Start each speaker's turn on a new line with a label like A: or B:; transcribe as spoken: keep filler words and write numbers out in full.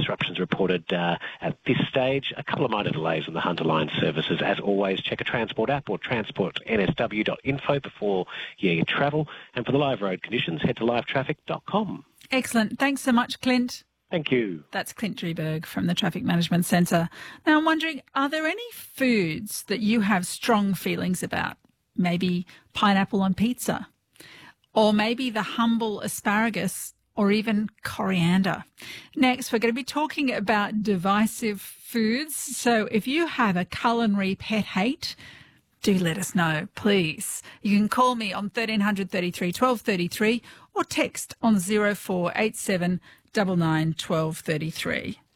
A: disruptions reported uh, at this stage. A couple of minor delays on the Hunter Line services. As always, check a Transport app or transport n s w dot info before you travel. And for the live road conditions, head to live traffic dot com.
B: Excellent. Thanks so much, Clint.
A: Thank you.
B: That's Clint Drieberg from the Traffic Management Centre. Now, I'm wondering, are there any foods that you have strong feelings about? Maybe pineapple on pizza, or maybe the humble asparagus, or even coriander. Next, we're going to be talking about divisive foods. So if you have a culinary pet hate, do let us know, please. You can call me on thirteen hundred thirty-three twelve thirty-three or text on zero four eight seven nine nine one two three three.